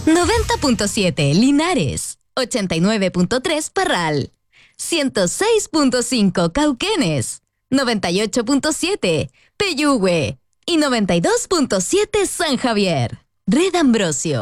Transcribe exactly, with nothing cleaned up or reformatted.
noventa punto siete Linares, ochenta y nueve punto tres Parral, ciento seis punto cinco Cauquenes, noventa y ocho punto siete Peyúgue y noventa y dos punto siete San Javier. Red Ambrosio.